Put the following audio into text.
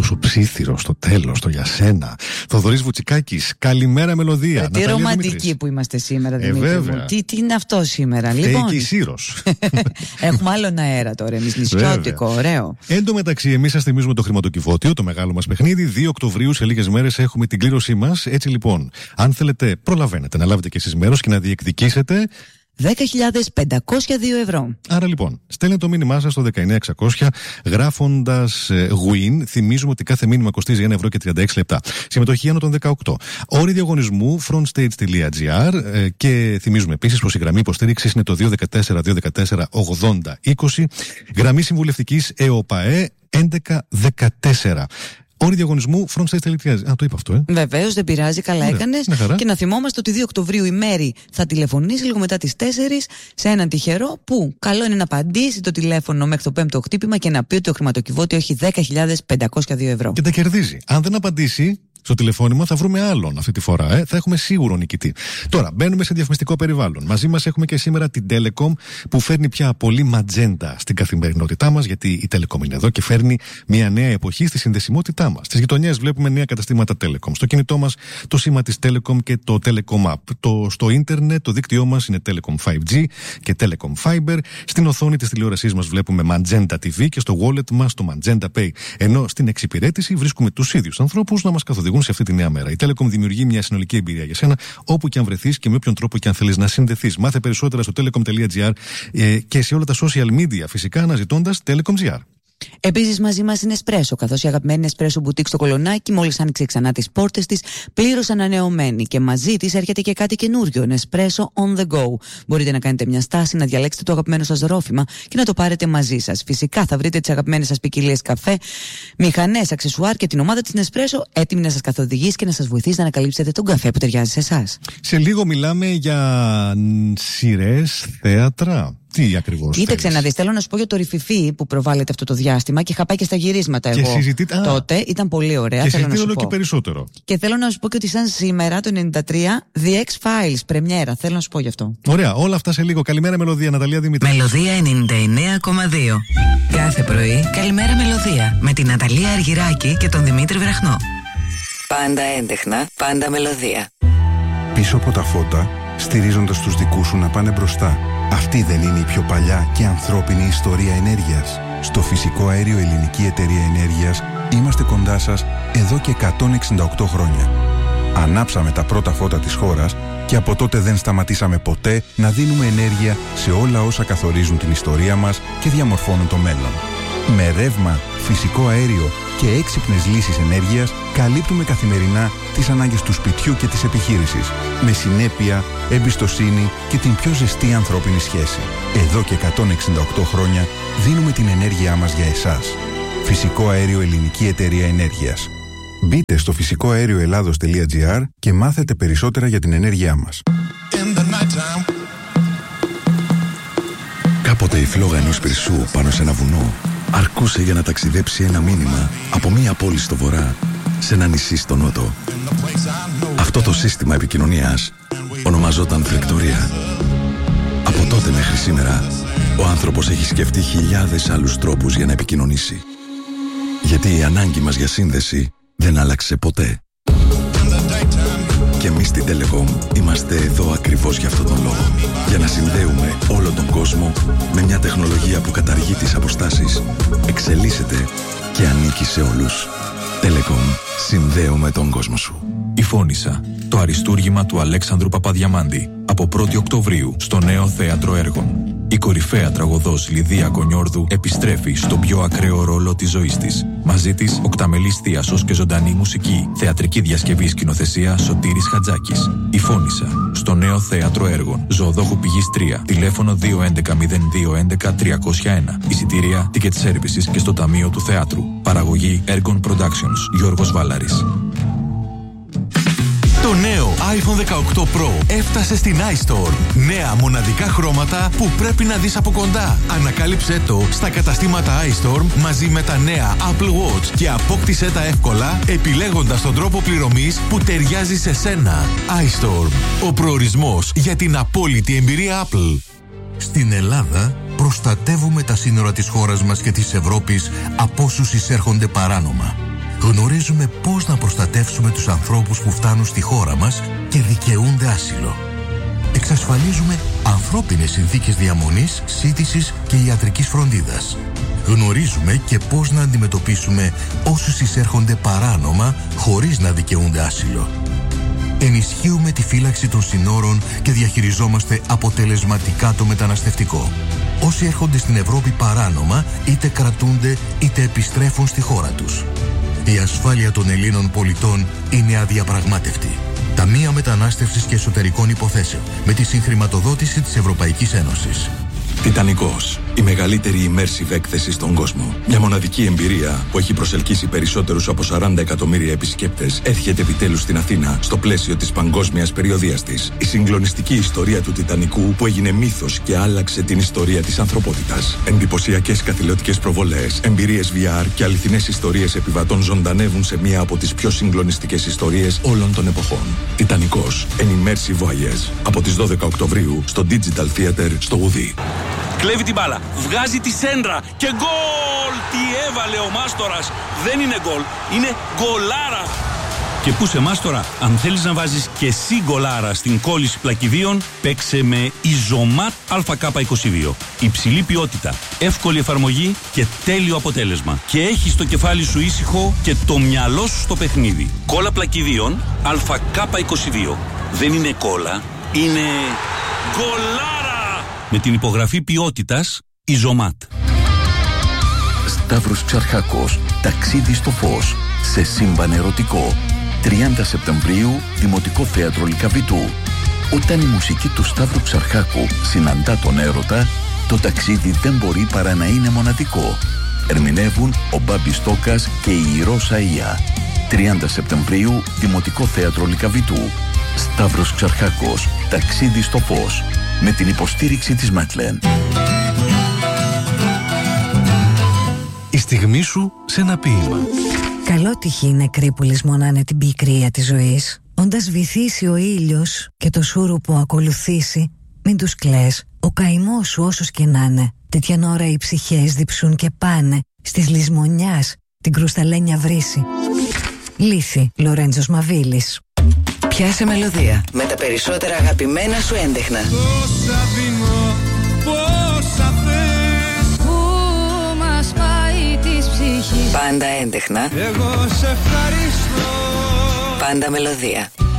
τόσο ψήθυρο στο τέλος, το για σένα. Θοδωρής Βουτσικάκης, καλημέρα μελωδία. Τι ρομαντικοί που είμαστε σήμερα, Δημήτρη μου. Τι είναι αυτό σήμερα, λοιπόν. Και Σύρος. Έχουμε άλλον αέρα τώρα, εμείς νησιώτικο, ωραίο. Εν τω μεταξύ, εμείς σας θυμίζουμε το χρηματοκιβώτιο, το μεγάλο μας παιχνίδι. 2 Οκτωβρίου, σε λίγες μέρες, έχουμε την κλήρωσή μας. Έτσι λοιπόν, αν θέλετε, προλαβαίνετε να λάβετε και εσείς μέρος και να διεκδικήσετε 10.502 ευρώ. Άρα λοιπόν, στέλνετε το μήνυμά σας στο 19600 γράφοντας win. Θυμίζουμε ότι κάθε μήνυμα κοστίζει 1 ευρώ και 36 λεπτά. Συμμετοχή άνω των 18. Όροι διαγωνισμού frontstage.gr και θυμίζουμε επίσης πως η γραμμή υποστήριξης είναι το 214-214-80-20. Γραμμή συμβουλευτικής ΕΟΠΑΕ 1114. Όροι διαγωνισμού frontstage.gr. Το είπα αυτό, Βεβαίως, δεν πειράζει, καλά έκανες. Και να θυμόμαστε ότι 2 Οκτωβρίου η Μέρη θα τηλεφωνήσει λίγο μετά τις 4 σε έναν τυχερό που καλό είναι να απαντήσει το τηλέφωνο μέχρι το 5ο χτύπημα και να πει ότι το χρηματοκιβώτιο έχει 10.502 ευρώ. Και τα κερδίζει. Αν δεν απαντήσει στο τηλεφώνημα, θα βρούμε άλλον αυτή τη φορά. Θα έχουμε σίγουρο νικητή. Τώρα, μπαίνουμε σε διαφημιστικό περιβάλλον. Μαζί μας έχουμε και σήμερα την Telecom που φέρνει πια πολύ ματζέντα στην καθημερινότητά μας, γιατί η Telecom είναι εδώ και φέρνει μια νέα εποχή στη συνδεσιμότητά μας. Στις γειτονιές βλέπουμε νέα καταστήματα Telecom. Στο κινητό μας το σήμα της Telecom και το Telecom App. Στο ίντερνετ το δίκτυό μας είναι Telecom 5G και Telecom Fiber. Στην οθόνη της τηλεόρασής μας βλέπουμε Magenta TV και στο wallet μας το Magenta Pay. Ενώ στην εξυπηρέτηση βρίσκουμε τους ίδιους ανθρώπους να μας καθοδηγούν σε αυτή τη νέα μέρα. Η Telecom δημιουργεί μια συνολική εμπειρία για σένα, όπου και αν βρεθείς και με όποιον τρόπο και αν θέλεις να συνδεθείς. Μάθε περισσότερα στο telecom.gr και σε όλα τα social media, φυσικά αναζητώντας Telecom.gr. Επίσης μαζί μας είναι Nespresso, καθώς η αγαπημένη Nespresso Boutique στο Κολονάκι μόλις άνοιξε ξανά τις πόρτες της, πλήρως ανανεωμένη, και μαζί της έρχεται και κάτι καινούριο, Nespresso on the go. Μπορείτε να κάνετε μια στάση, να διαλέξετε το αγαπημένο σας ρόφημα και να το πάρετε μαζί σας. Φυσικά θα βρείτε τις αγαπημένες σας ποικιλίες καφέ, μηχανές, αξεσουάρ και την ομάδα της Nespresso έτοιμη να σας καθοδηγήσει και να σας βοηθήσει να ανακαλύψετε τον καφέ που ταιριάζει σε εσάς. Σε λίγο μιλάμε για σειρές, θέατρα. Τι ακριβώς? Κοίταξε να δεις, θέλω να σου πω για το Ριφιφί που προβάλλεται αυτό το διάστημα και είχα πάει και στα γυρίσματα εγώ τότε. Ήταν πολύ ωραία. Και συζητεί όλο και περισσότερο. Και θέλω να σου πω και ότι σαν σήμερα το 93 The X-Files πρεμιέρα. Θέλω να σου πω γι' αυτό. Ωραία, όλα αυτά σε λίγο. Καλημέρα Μελωδία, Ναταλία Δημητρή. Μελωδία 99,2. Κάθε πρωί, καλημέρα Μελωδία με την Ναταλία Αργυράκη και τον Δημήτρη Βραχνό. Πάντα έντεχνα, πάντα Μελωδία. Πίσω από τα φώτα, στηρίζοντας τους δικούς σου να πάνε μπροστά. Αυτή δεν είναι η πιο παλιά και ανθρώπινη ιστορία ενέργειας? Στο Φυσικό Αέριο Ελληνική Εταιρεία Ενέργειας είμαστε κοντά σας εδώ και 168 χρόνια. Ανάψαμε τα πρώτα φώτα της χώρας και από τότε δεν σταματήσαμε ποτέ να δίνουμε ενέργεια σε όλα όσα καθορίζουν την ιστορία μας και διαμορφώνουν το μέλλον. Με ρεύμα, φυσικό αέριο και έξυπνες λύσεις ενέργειας καλύπτουμε καθημερινά τις ανάγκες του σπιτιού και της επιχείρησης. Με συνέπεια, εμπιστοσύνη και την πιο ζεστή ανθρώπινη σχέση. Εδώ και 168 χρόνια δίνουμε την ενέργειά μας για εσάς. Φυσικό Αέριο Ελληνική Εταιρεία Ενέργειας. Μπείτε στο φυσικοαέρioελλάδος.gr και μάθετε περισσότερα για την ενέργειά μας. Κάποτε η φλόγα ενός πυρσού πάνω σε ένα βουνό αρκούσε για να ταξιδέψει ένα μήνυμα από μία πόλη στο βορρά σε ένα νησί στο νότο. Αυτό το σύστημα επικοινωνίας ονομαζόταν φλεκτορία. Από τότε μέχρι σήμερα ο άνθρωπος έχει σκεφτεί χιλιάδες άλλους τρόπους για να επικοινωνήσει. Γιατί η ανάγκη μας για σύνδεση δεν άλλαξε ποτέ. Και εμείς στην Telecom είμαστε εδώ ακριβώς για αυτόν τον λόγο. Για να συνδέουμε όλο τον κόσμο με μια τεχνολογία που καταργεί τις αποστάσεις, εξελίσσεται και ανήκει σε όλους. Telecom. Συνδέουμε τον κόσμο σου. Η Φώνισσα. Το αριστούργημα του Αλέξανδρου Παπαδιαμάντη. Από 1η Οκτωβρίου στο Νέο Θέατρο Έργων. Η κορυφαία τραγωδός Λιδία Κονιόρδου επιστρέφει στον πιο ακραίο ρόλο της ζωής της. Μαζί της, οκταμελής θίασος και ζωντανή μουσική. Θεατρική διασκευή, σκηνοθεσία Σωτήρης Χατζάκης. Η Φώνισσα. Στο Νέο Θέατρο Έργων. Ζωοδόχου Πηγής 3. Τηλέφωνο 211-0211-301. Εισιτήρια, ticket services και στο Ταμείο του Θεάτρου. Παραγωγή Ergon Productions. Γιώργος Βάλαρης. Το νέο iPhone 18 Pro έφτασε στην iStore. Νέα μοναδικά χρώματα που πρέπει να δεις από κοντά. Ανακάλυψέ το στα καταστήματα iStore μαζί με τα νέα Apple Watch και απόκτησέ τα εύκολα επιλέγοντας τον τρόπο πληρωμής που ταιριάζει σε σένα. iStore. Ο προορισμός για την απόλυτη εμπειρία Apple. Στην Ελλάδα προστατεύουμε τα σύνορα της χώρας μας και της Ευρώπης από όσους εισέρχονται παράνομα. γνωρίζουμε πώς να προστατεύσουμε τους ανθρώπους που φτάνουν στη χώρα μας και δικαιούνται άσυλο. Εξασφαλίζουμε ανθρώπινες συνθήκες διαμονής, σύντησης και ιατρικής φροντίδας. Γνωρίζουμε και πώς να αντιμετωπίσουμε όσους εισέρχονται παράνομα χωρίς να δικαιούνται άσυλο. Ενισχύουμε τη φύλαξη των συνόρων και διαχειριζόμαστε αποτελεσματικά το μεταναστευτικό. Όσοι έρχονται στην Ευρώπη παράνομα είτε κρατούνται είτε επιστρέφουν στη χώρα τους. Η ασφάλεια των Ελλήνων πολιτών είναι αδιαπραγμάτευτη. Ταμεία Μετανάστευσης και Εσωτερικών Υποθέσεων με τη συγχρηματοδότηση της Ευρωπαϊκής Ένωσης. Τιτανικός, η μεγαλύτερη immersive έκθεση στον κόσμο. Μια μοναδική εμπειρία που έχει προσελκύσει περισσότερους από 40 εκατομμύρια επισκέπτες έρχεται επιτέλους στην Αθήνα στο πλαίσιο της παγκόσμιας περιοδείας της. Η συγκλονιστική ιστορία του Τιτανικού που έγινε μύθος και άλλαξε την ιστορία της ανθρωπότητας. Εντυπωσιακές καθηλωτικές προβολές, εμπειρίες VR και αληθινές ιστορίες επιβατών ζωντανεύουν σε μία από τις πιο συγκλονιστικές ιστορίες όλων των εποχών. Τιτανικός, an immersive voyage. Από τις 12 Οκτωβρίου στο Digital Theater στο Ουδί. Κλέβει την μπάλα, βγάζει τη σέντρα και γκολ! Τι έβαλε ο Μάστορας! Δεν είναι γκολ, είναι γκολάρα! Και πού σε Μάστορα, αν θέλεις να βάζεις και εσύ γκολάρα στην κόλληση πλακιδίων, παίξε με Ιζωμάτ ΑΚ22. Υψηλή ποιότητα, εύκολη εφαρμογή και τέλειο αποτέλεσμα. Και έχεις το κεφάλι σου ήσυχο και το μυαλό σου στο παιχνίδι. Κόλλα πλακιδίων ΑΚ22. Δεν είναι κόλλα, είναι γκολάρα! Με την υπογραφή ποιότητας Ιζωμάτ. Σταύρος Ξαρχάκος, ταξίδι στο φως, σε σύμπαν ερωτικό. 30 Σεπτεμβρίου, Δημοτικό Θέατρο Λυκαβητού. Όταν η μουσική του Σταύρου Ξαρχάκου συναντά τον έρωτα, το ταξίδι δεν μπορεί παρά να είναι μοναδικό. Ερμηνεύουν ο Μπάμπης Τόκας και η Ρώσα Ία. 30 Σεπτεμβρίου, Δημοτικό Θέατρο Λυκαβητού. Σταύρος Ξαρχάκος, ταξίδι στο φως. Με την υποστήριξη της Μέτλεν. Η στιγμή σου σε ένα ποίημα. Καλό τυχή οι νεκροί που λησμονάνε την πικρία της ζωής. Όντας βυθίσει ο ήλιος και το σούρουπο ακολουθήσει, μην τους κλαις, ο καημός σου όσος και να είναι. Τέτοιαν ώρα οι ψυχές διψούν και πάνε, στις λησμονιάς την κρουσταλένια βρύση. Λύθη, Λορέντζος Μαβίλης. Πιάσε μελωδία με τα περισσότερα αγαπημένα σου έντεχνα. Πόσα δίνω, πόσα θες, που μας πάει της ψυχής. Πάντα έντεχνα. Εγώ σε ευχαριστώ. Πάντα μελωδία.